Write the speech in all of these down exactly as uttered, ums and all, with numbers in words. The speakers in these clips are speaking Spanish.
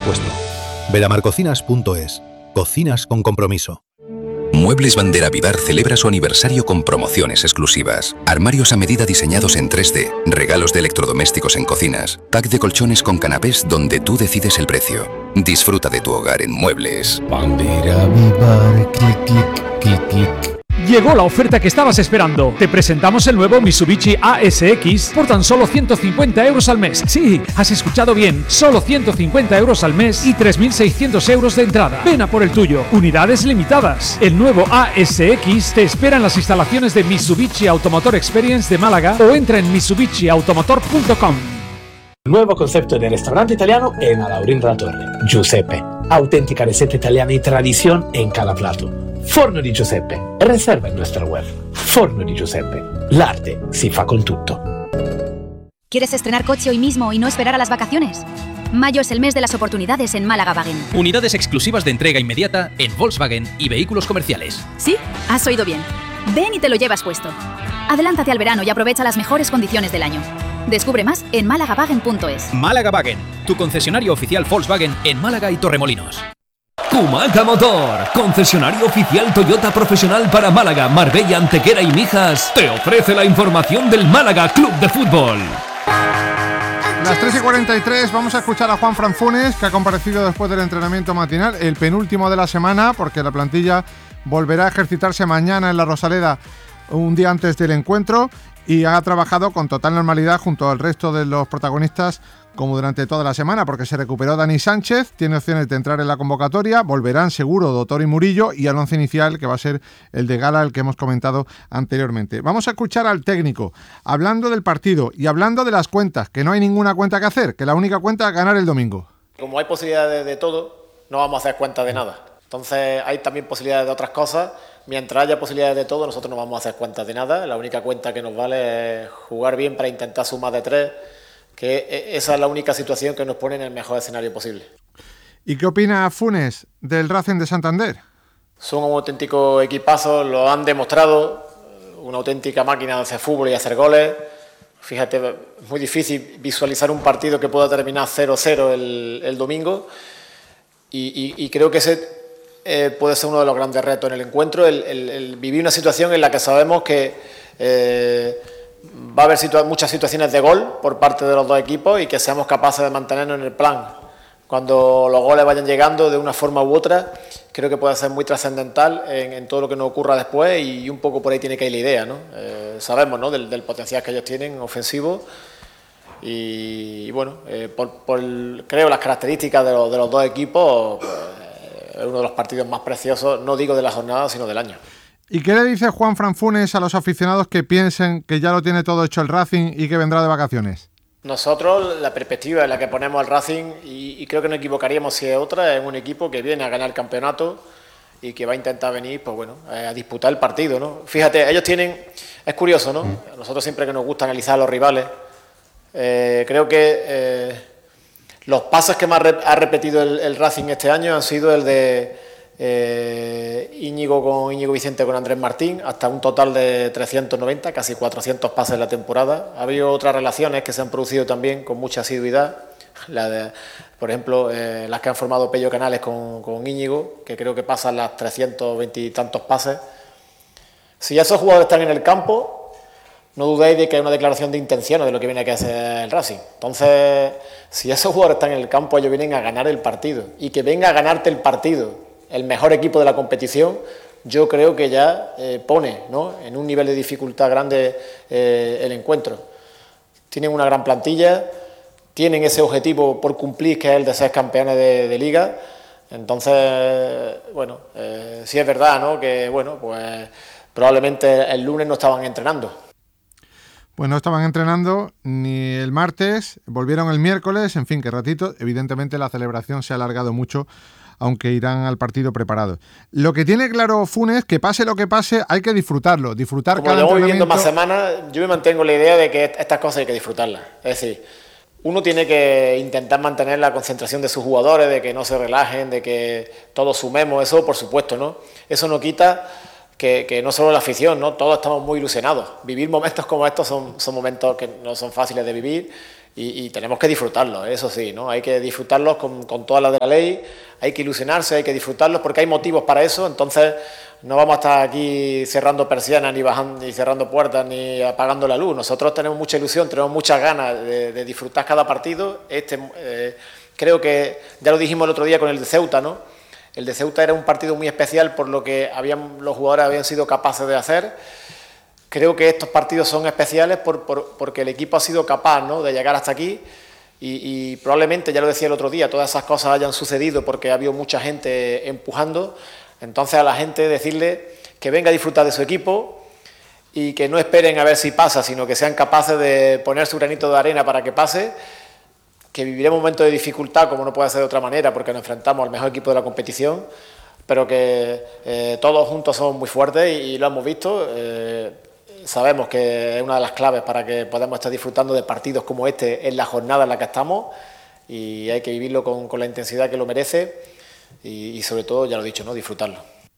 puesto. Veramarcocinas punto es. Cocinas con compromiso. Muebles Bandera Vivar celebra su aniversario con promociones exclusivas. Armarios a medida diseñados en tres D, regalos de electrodomésticos en cocinas, pack de colchones con canapés donde tú decides el precio. Disfruta de tu hogar en Muebles Bandera Vivar, clic, clic, clic, clic. Llegó la oferta que estabas esperando. Te presentamos el nuevo Mitsubishi A S X por tan solo ciento cincuenta euros al mes. Sí, has escuchado bien. Solo ciento cincuenta euros al mes y tres mil seiscientos euros de entrada. Ven a por el tuyo. Unidades limitadas. El nuevo A S X te espera en las instalaciones de Mitsubishi Automotor Experience de Málaga o entra en mitsubishi automotor punto com. Nuevo concepto de restaurante italiano en Alaurín de la Torre. Giuseppe. Auténtica receta italiana y tradición en cada plato. Forno di Giuseppe. Reserva en nuestra web. Forno di Giuseppe. L'arte si fa con tutto. ¿Quieres estrenar coche hoy mismo y no esperar a las vacaciones? Mayo es el mes de las oportunidades en Málaga Wagen. Unidades exclusivas de entrega inmediata en Volkswagen y vehículos comerciales. ¿Sí? Has oído bien. Ven y te lo llevas puesto. Adelántate al verano y aprovecha las mejores condiciones del año. Descubre más en málaga wagen punto es. Málaga Wagen, tu concesionario oficial Volkswagen en Málaga y Torremolinos. Kumaca Motor, concesionario oficial Toyota profesional para Málaga, Marbella, Antequera y Mijas, te ofrece la información del Málaga Club de Fútbol. Las tres y cuarenta y tres, vamos a escuchar a Juanfran Funes, que ha comparecido después del entrenamiento matinal, el penúltimo de la semana, porque la plantilla volverá a ejercitarse mañana en la Rosaleda, un día antes del encuentro, y ha trabajado con total normalidad junto al resto de los protagonistas como durante toda la semana, porque se recuperó Dani Sánchez, tiene opciones de entrar en la convocatoria, volverán seguro Doctor y Murillo y al once inicial, que va a ser el de Gala, el que hemos comentado anteriormente. Vamos a escuchar al técnico, hablando del partido y hablando de las cuentas, que no hay ninguna cuenta que hacer, que la única cuenta es ganar el domingo. Como hay posibilidades de todo, no vamos a hacer cuenta de nada. Entonces hay también posibilidades de otras cosas. Mientras haya posibilidades de todo, nosotros no vamos a hacer cuentas de nada. La única cuenta que nos vale es jugar bien para intentar sumar de tres, que esa es la única situación que nos pone en el mejor escenario posible. ¿Y qué opina Funes del Racing de Santander? Son un auténtico equipazo, lo han demostrado, una auténtica máquina de hacer fútbol y hacer goles. Fíjate, es muy difícil visualizar un partido que pueda terminar cero cero el, el domingo y, y, y creo que ese eh, puede ser uno de los grandes retos en el encuentro, el, el, el vivir una situación en la que sabemos que eh, va a haber situa- muchas situaciones de gol por parte de los dos equipos y que seamos capaces de mantenernos en el plan. Cuando los goles vayan llegando de una forma u otra, creo que puede ser muy trascendental en, en todo lo que nos ocurra después y un poco por ahí tiene que ir la idea, ¿no? Eh, sabemos, ¿no?, del, del potencial que ellos tienen ofensivo y, y bueno, eh, por, por el, creo las características de los, de los dos equipos, pues, es uno de los partidos más preciosos, no digo de la jornada, sino del año. ¿Y qué le dice Juanfran Funes a los aficionados que piensen que ya lo tiene todo hecho el Racing y que vendrá de vacaciones? Nosotros, la perspectiva en la que ponemos al Racing, y, y creo que no equivocaríamos si es otra, es un equipo que viene a ganar el campeonato y que va a intentar venir, pues bueno, a disputar el partido, ¿no? Fíjate, ellos tienen, es curioso, ¿no? A nosotros siempre que nos gusta analizar a los rivales, eh, creo que eh, los pases que más ha repetido el, el Racing este año han sido el de eh, Íñigo con Íñigo Vicente con Andrés Martín, hasta un total de trescientos noventa, casi cuatrocientos pases en la temporada. Ha habido otras relaciones que se han producido también con mucha asiduidad, la de, por ejemplo, eh, las que han formado Pello Canales con, con Íñigo, que creo que pasan las trescientos veinte y tantos pases. Si esos jugadores están en el campo, no dudéis de que hay una declaración de intenciones de lo que viene a hacer el Racing. Entonces, si esos jugadores están en el campo, ellos vienen a ganar el partido. Y que venga a ganarte el partido el mejor equipo de la competición, yo creo que ya eh, pone, ¿no?, en un nivel de dificultad grande eh, el encuentro. Tienen una gran plantilla, tienen ese objetivo por cumplir, que es el de ser campeones de, de Liga. Entonces, bueno, eh, sí es verdad, ¿no?, que bueno, pues probablemente el lunes no estaban entrenando. Pues no estaban entrenando ni el martes, volvieron el miércoles, en fin, que ratito. Evidentemente la celebración se ha alargado mucho, aunque irán al partido preparados. Lo que tiene claro Funes, que pase lo que pase, hay que disfrutarlo, disfrutar Como cada llevo entrenamiento. viviendo más semanas, yo me mantengo la idea de que estas cosas hay que disfrutarlas. Es decir, uno tiene que intentar mantener la concentración de sus jugadores, de que no se relajen, de que todos sumemos, eso por supuesto, ¿no? Eso no quita que, que no solo la afición, ¿no?, todos estamos muy ilusionados. Vivir momentos como estos son, son momentos que no son fáciles de vivir y, y tenemos que disfrutarlos, eso sí, ¿no? Hay que disfrutarlos con, con todas las de la ley, hay que ilusionarse, hay que disfrutarlos porque hay motivos para eso, entonces no vamos a estar aquí cerrando persianas, ni bajando, ni cerrando puertas, ni apagando la luz. Nosotros tenemos mucha ilusión, tenemos muchas ganas de, de disfrutar cada partido. Este, eh, creo que ya lo dijimos el otro día con el de Ceuta, ¿no? El de Ceuta era un partido muy especial por lo que habían, los jugadores habían sido capaces de hacer. Creo que estos partidos son especiales por, por, porque el equipo ha sido capaz, ¿no?, de llegar hasta aquí y, y probablemente, ya lo decía el otro día, todas esas cosas hayan sucedido porque ha habido mucha gente empujando. Entonces a la gente decirle que venga a disfrutar de su equipo y que no esperen a ver si pasa, sino que sean capaces de poner su granito de arena para que pase, que viviremos momentos de dificultad como no puede ser de otra manera porque nos enfrentamos al mejor equipo de la competición, pero que eh, todos juntos somos muy fuertes y, y lo hemos visto. Eh, sabemos que es una de las claves para que podamos estar disfrutando de partidos como este en la jornada en la que estamos y hay que vivirlo con, con la intensidad que lo merece. Y, y sobre todo, ya lo he dicho, ¿no?, disfrutarlo.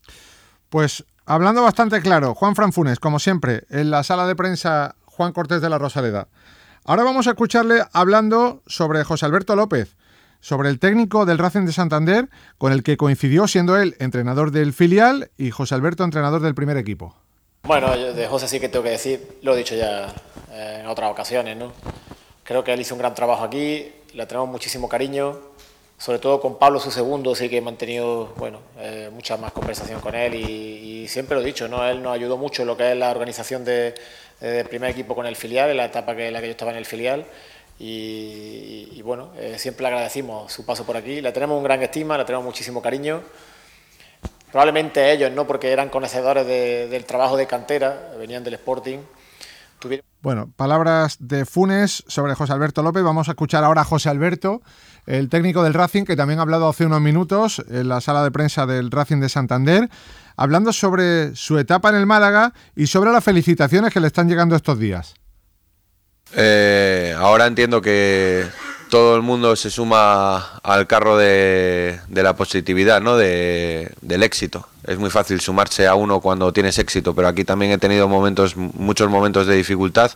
Pues hablando bastante claro, Juanfran Funes, como siempre, en la sala de prensa Juan Cortés de la Rosaleda. Ahora vamos a escucharle hablando sobre José Alberto López, sobre el técnico del Racing de Santander, con el que coincidió siendo él entrenador del filial y José Alberto entrenador del primer equipo. Bueno, yo de José sí que tengo que decir, lo he dicho ya en otras ocasiones, ¿no? Creo que él hizo un gran trabajo aquí, le tenemos muchísimo cariño. Sobre todo con Pablo, su segundo, sí que he mantenido, bueno, eh, mucha más conversación con él y, y siempre lo he dicho, ¿no? Él nos ayudó mucho en lo que es la organización de, de primer equipo con el filial, en la etapa que, en la que yo estaba en el filial y, y, y bueno, eh, siempre le agradecimos su paso por aquí. Le tenemos un gran estima, le tenemos muchísimo cariño. Probablemente ellos, ¿no?, porque eran conocedores de, del trabajo de cantera, venían del Sporting. Tuvieron... Bueno, palabras de Funes sobre José Alberto López. Vamos a escuchar ahora a José Alberto, el técnico del Racing, que también ha hablado hace unos minutos en la sala de prensa del Racing de Santander, hablando sobre su etapa en el Málaga y sobre las felicitaciones que le están llegando estos días. Eh, ahora entiendo que todo el mundo se suma al carro de, de la positividad, ¿no?, de, del éxito. Es muy fácil sumarse a uno cuando tienes éxito, pero aquí también he tenido momentos, muchos momentos de dificultad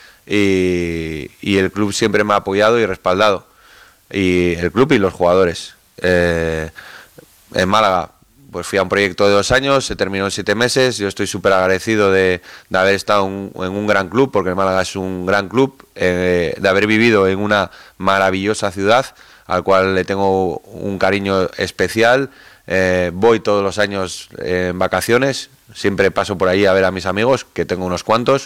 y, y el club siempre me ha apoyado y respaldado. Y el club y los jugadores. Eh, en Málaga pues fui a un proyecto de dos años, se terminó en siete meses. Yo estoy súper agradecido de, de haber estado un, en un gran club, porque el Málaga es un gran club, eh, de haber vivido en una maravillosa ciudad, al cual le tengo un cariño especial. Eh, voy todos los años eh, en vacaciones, siempre paso por ahí a ver a mis amigos, que tengo unos cuantos,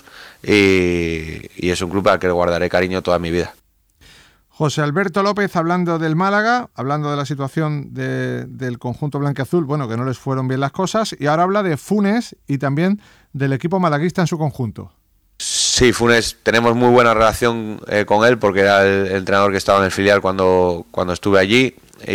y, y es un club al que le guardaré cariño toda mi vida. José Alberto López hablando del Málaga, hablando de la situación de, del conjunto blanquiazul, bueno, que no les fueron bien las cosas, y ahora habla de Funes y también del equipo malaguista en su conjunto. Sí, Funes, tenemos muy buena relación eh, con él, porque era el, el entrenador que estaba en el filial cuando, cuando estuve allí,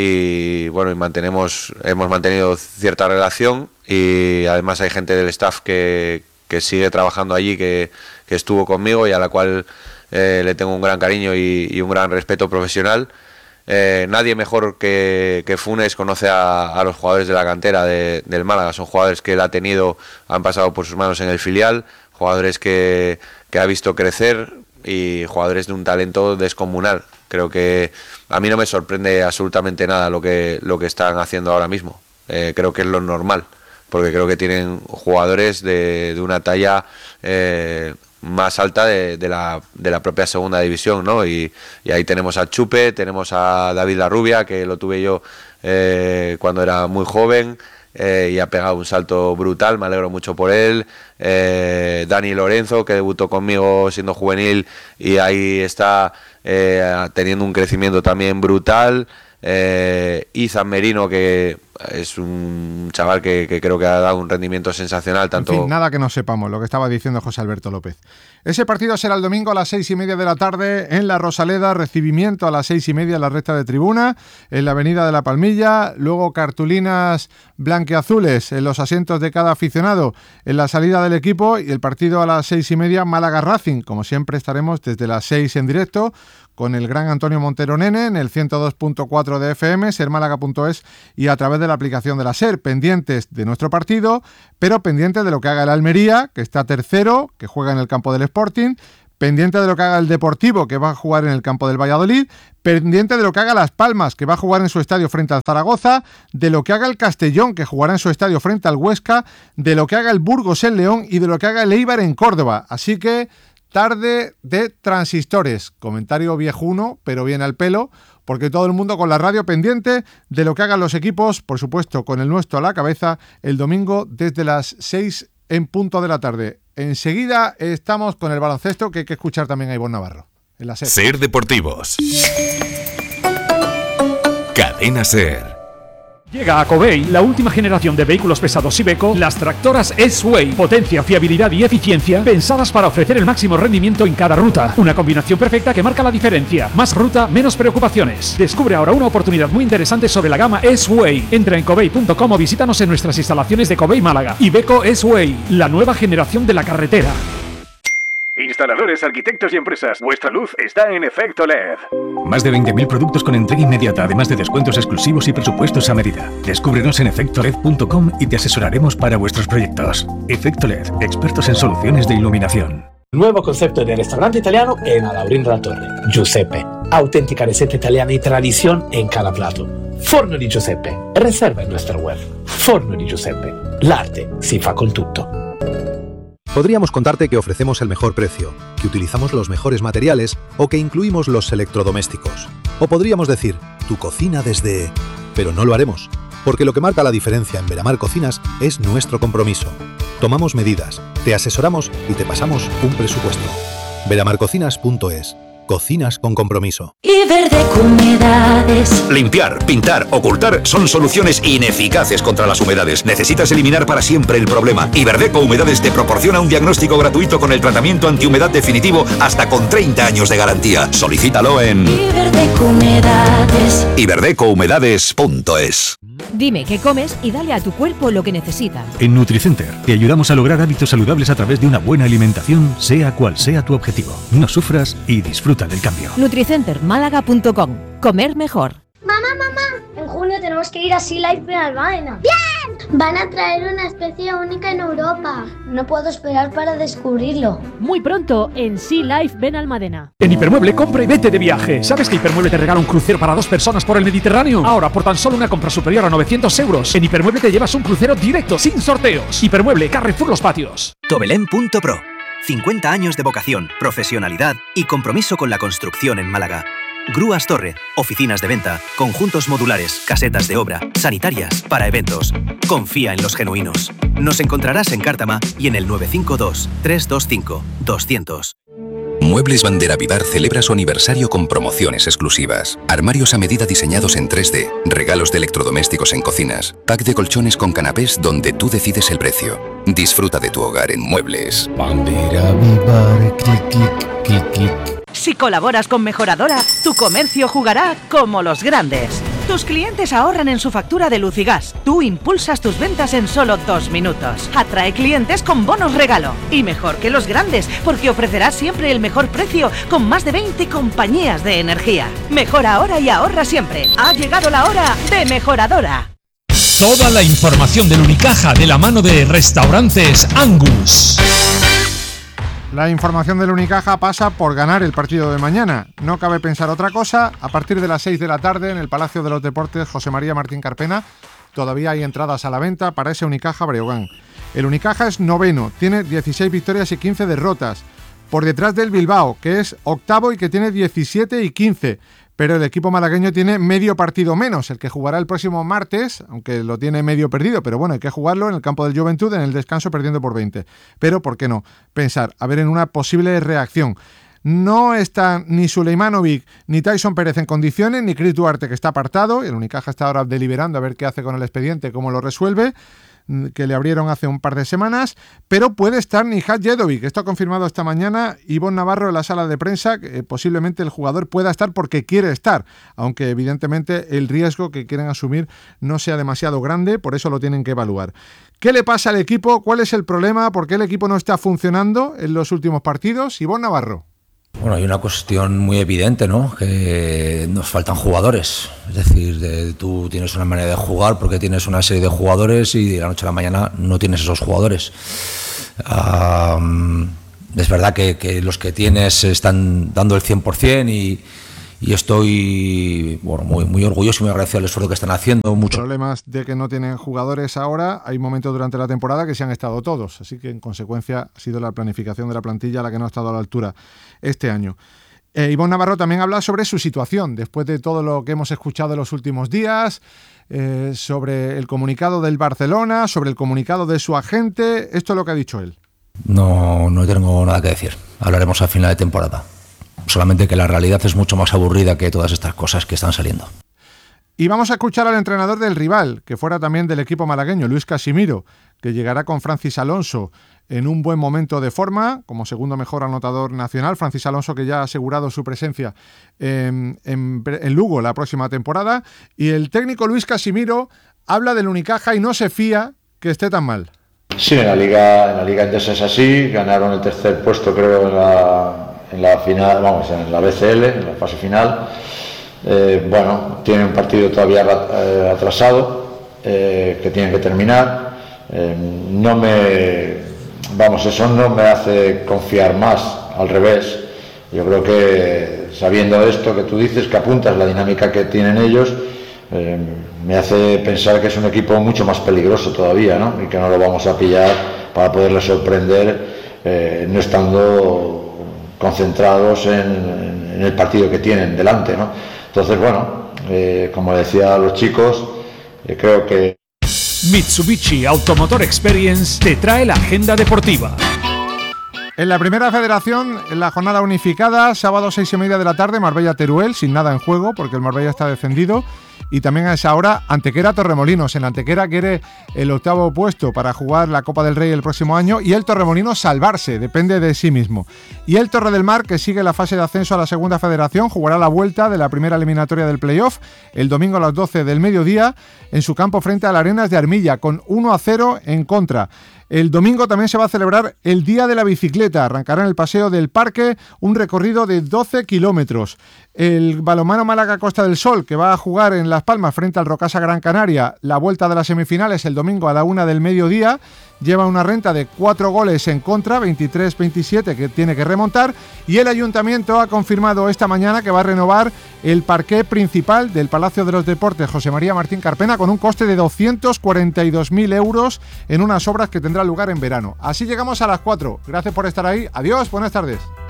y bueno, y mantenemos, hemos mantenido cierta relación, y además hay gente del staff que, que sigue trabajando allí, que, que estuvo conmigo y a la cual Eh, le tengo un gran cariño y, y un gran respeto profesional. Eh, nadie mejor que, que Funes conoce a, a los jugadores de la cantera de, del Málaga. Son jugadores que él ha tenido, han pasado por sus manos en el filial, jugadores que, que ha visto crecer y jugadores de un talento descomunal. Creo que a mí no me sorprende absolutamente nada lo que, lo que están haciendo ahora mismo. Eh, creo que es lo normal, porque creo que tienen jugadores de, de una talla eh, más alta de, de, la, de la propia segunda división, ¿no? Y, y ahí tenemos a Chupe, tenemos a David Larrubia, que lo tuve yo eh, cuando era muy joven, eh, y ha pegado un salto brutal, me alegro mucho por él. eh, Dani Lorenzo, que debutó conmigo siendo juvenil y ahí está eh, teniendo un crecimiento también brutal. eh, Izan Merino, que es un chaval que, que creo que ha dado un rendimiento sensacional. Tanto... En fin, nada que no sepamos, lo que estaba diciendo José Alberto López. Ese partido será el domingo a las seis y media de la tarde en la Rosaleda, recibimiento a las seis y media en la recta de tribuna, en la avenida de la Palmilla, luego cartulinas blanqueazules en los asientos de cada aficionado en la salida del equipo, y el partido a las seis y media Málaga Racing. Como siempre estaremos desde las seis en directo con el gran Antonio Montero Nene en el ciento dos punto cuatro de F M, ser málaga punto es y a través de la aplicación de la SER, pendientes de nuestro partido, pero pendientes de lo que haga el Almería, que está tercero, que juega en el campo del Sporting, pendiente de lo que haga el Deportivo, que va a jugar en el campo del Valladolid, pendiente de lo que haga Las Palmas, que va a jugar en su estadio frente al Zaragoza, de lo que haga el Castellón, que jugará en su estadio frente al Huesca, de lo que haga el Burgos en León y de lo que haga el Eibar en Córdoba. Así que tarde de transistores. Comentario viejuno, pero bien al pelo, porque todo el mundo con la radio pendiente de lo que hagan los equipos, por supuesto con el nuestro a la cabeza, el domingo desde las seis en punto de la tarde. Enseguida estamos con el baloncesto, que hay que escuchar también a Ivonne Navarro. En la SER. SER Deportivos. Cadena SER. Llega a Covey la última generación de vehículos pesados Iveco, las tractoras S-Way. Potencia, fiabilidad y eficiencia pensadas para ofrecer el máximo rendimiento en cada ruta. Una combinación perfecta que marca la diferencia. Más ruta, menos preocupaciones. Descubre ahora una oportunidad muy interesante sobre la gama S-Way. Entra en covey punto com o visítanos en nuestras instalaciones de Covey Málaga. Iveco S-Way, la nueva generación de la carretera. Instaladores, arquitectos y empresas, vuestra luz está en Efecto L E D. Más de veinte mil productos con entrega inmediata, además de descuentos exclusivos y presupuestos a medida. Descúbrenos en efecto led punto com y te asesoraremos para vuestros proyectos. Efecto L E D, expertos en soluciones de iluminación. Nuevo concepto de restaurante italiano en Alaurín de la Torre. Giuseppe. Auténtica receta italiana y tradición en cada plato. Forno di Giuseppe. Reserva en nuestra web. Forno di Giuseppe. L'arte si fa con tutto. Podríamos contarte que ofrecemos el mejor precio, que utilizamos los mejores materiales o que incluimos los electrodomésticos. O podríamos decir, tu cocina desde... Pero no lo haremos, porque lo que marca la diferencia en Veramar Cocinas es nuestro compromiso. Tomamos medidas, te asesoramos y te pasamos un presupuesto. veramar cocinas punto es. Cocinas con compromiso. Iberdeco Humedades. Limpiar, pintar, ocultar son soluciones ineficaces contra las humedades. Necesitas eliminar para siempre el problema. Iberdeco Humedades te proporciona un diagnóstico gratuito con el tratamiento antihumedad definitivo hasta con treinta años de garantía. Solicítalo en Iberdeco Humedades. iberdeco humedades punto es. Dime qué comes y dale a tu cuerpo lo que necesita. En Nutricenter te ayudamos a lograr hábitos saludables a través de una buena alimentación, sea cual sea tu objetivo. No sufras y disfruta del cambio. Nutricenter Málaga punto com. Comer mejor. Mamá, mamá, en junio tenemos que ir a Sea Life Benalmádena. ¡Bien! Van a traer una especie única en Europa. No puedo esperar para descubrirlo. Muy pronto en Sea Life Benalmádena. En Hipermueble compra y vete de viaje. ¿Sabes que Hipermueble te regala un crucero para dos personas por el Mediterráneo? Ahora, por tan solo una compra superior a novecientos euros, en Hipermueble te llevas un crucero directo, sin sorteos. Hipermueble, Carrefour Los Patios. Tobelén punto pro. cincuenta años de vocación, profesionalidad y compromiso con la construcción en Málaga. Grúas Torre, oficinas de venta, conjuntos modulares, casetas de obra, sanitarias, para eventos. Confía en los genuinos. Nos encontrarás en Cártama y en el nueve cinco dos, tres dos cinco, dos cero cero. Muebles Bandera Vivar celebra su aniversario con promociones exclusivas. Armarios a medida diseñados en tres D, regalos de electrodomésticos en cocinas, pack de colchones con canapés donde tú decides el precio. Disfruta de tu hogar en Muebles. Bandera Vivar, clic, clic, clic, clic. Si colaboras con Mejoradora, tu comercio jugará como los grandes. Tus clientes ahorran en su factura de luz y gas. Tú impulsas tus ventas en solo dos minutos. Atrae clientes con bonos regalo. Y mejor que los grandes, porque ofrecerás siempre el mejor precio con más de veinte compañías de energía. Mejora ahora y ahorra siempre. Ha llegado la hora de Mejoradora. Toda la información del Unicaja de la mano de Restaurantes Angus. La información del Unicaja pasa por ganar el partido de mañana. No cabe pensar otra cosa. A partir de las seis de la tarde en el Palacio de los Deportes José María Martín Carpena todavía hay entradas a la venta para ese Unicaja Breogán. El Unicaja es noveno, tiene dieciséis victorias y quince derrotas. Por detrás del Bilbao, que es octavo y que tiene diecisiete y quince. Pero el equipo malagueño tiene medio partido menos, el que jugará el próximo martes, aunque lo tiene medio perdido, pero bueno, hay que jugarlo en el campo del Juventud, en el descanso perdiendo por veinte. Pero, ¿por qué no? Pensar, a ver, en una posible reacción. No están ni Suleimanovic ni Tyson Pérez en condiciones, ni Chris Duarte, que está apartado. El Unicaja está ahora deliberando a ver qué hace con el expediente, cómo lo resuelve, que le abrieron hace un par de semanas, pero puede estar Nihat Jedovic. Esto ha confirmado esta mañana Ivonne Navarro en la sala de prensa, que posiblemente el jugador pueda estar porque quiere estar, aunque evidentemente el riesgo que quieren asumir no sea demasiado grande, por eso lo tienen que evaluar. ¿Qué le pasa al equipo? ¿Cuál es el problema? ¿Por qué el equipo no está funcionando en los últimos partidos? Ivonne Navarro. Bueno, hay una cuestión muy evidente, ¿no? Que nos faltan jugadores. Es decir, de, tú tienes una manera de jugar porque tienes una serie de jugadores y de la noche a la mañana no tienes esos jugadores. Um, es verdad que, que los que tienes están dando el cien por ciento y, y estoy bueno, muy, muy orgulloso y muy agradecido al esfuerzo que están haciendo. Mucho. Problemas de que no tienen jugadores ahora, hay momentos durante la temporada que se han estado todos, así que en consecuencia ha sido la planificación de la plantilla la que no ha estado a la altura este año. Eh, Ivonne Navarro también habla sobre su situación, después de todo lo que hemos escuchado en los últimos días, eh, sobre el comunicado del Barcelona, sobre el comunicado de su agente. Esto es lo que ha dicho él. No, no tengo nada que decir. Hablaremos al final de temporada. Solamente que la realidad es mucho más aburrida que todas estas cosas que están saliendo. Y vamos a escuchar al entrenador del rival, que fuera también del equipo malagueño, Luis Casimiro, que llegará con Francis Alonso en un buen momento de forma, como segundo mejor anotador nacional. Francis Alonso, que ya ha asegurado su presencia en, en, en Lugo la próxima temporada. Y el técnico Luis Casimiro habla del Unicaja y no se fía que esté tan mal. Sí, en la Liga, en la Liga Endesa es así. Ganaron el tercer puesto, creo, en la, en la final, vamos, en la B C L, en la fase final. Eh, bueno, tienen un partido todavía eh, atrasado eh, que tienen que terminar. Eh, no me, vamos, eso no me hace confiar más, al revés. Yo creo que sabiendo esto que tú dices, que apuntas la dinámica que tienen ellos, eh, me hace pensar que es un equipo mucho más peligroso todavía, ¿no? Y que no lo vamos a pillar para poderle sorprender eh, no estando concentrados en, en el partido que tienen delante, ¿no? Entonces, bueno, eh, como decía a los chicos, eh, creo que... Mitsubishi Automotor Experience te trae la agenda deportiva. En la primera federación, en la jornada unificada, sábado seis y media de la tarde, Marbella-Teruel, sin nada en juego, porque el Marbella está descendido. Y también a esa hora, Antequera-Torremolinos. En Antequera quiere el octavo puesto para jugar la Copa del Rey el próximo año y el Torremolinos salvarse, depende de sí mismo. Y el Torre del Mar, que sigue la fase de ascenso a la segunda federación, jugará la vuelta de la primera eliminatoria del playoff el domingo a las doce del mediodía en su campo frente a la Arenas de Armilla, con uno a cero en contra. El domingo también se va a celebrar el Día de la Bicicleta. Arrancará en el Paseo del Parque un recorrido de doce kilómetros. El balonmano Málaga Costa del Sol, que va a jugar en Las Palmas frente al Rocasa Gran Canaria, la vuelta de las semifinales el domingo a la una del mediodía, lleva una renta de cuatro goles en contra, veintitrés veintisiete, que tiene que remontar, y el Ayuntamiento ha confirmado esta mañana que va a renovar el parqué principal del Palacio de los Deportes José María Martín Carpena con un coste de doscientos cuarenta y dos mil euros en unas obras que tendrán lugar en verano. Así llegamos a las cuatro. Gracias por estar ahí. Adiós, buenas tardes.